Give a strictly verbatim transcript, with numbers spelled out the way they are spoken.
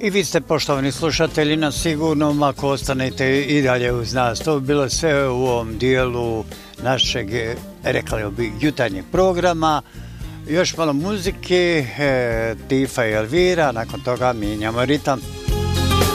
I vi ste, poštovani slušatelji, na sigurnom ako ostanete i dalje uz nas. To bi bilo sve u ovom dijelu našeg, rekao bi, jutarnjeg programa. Još malo muzike, e, Tifa i Elvira, nakon toga mijenjamo ritam.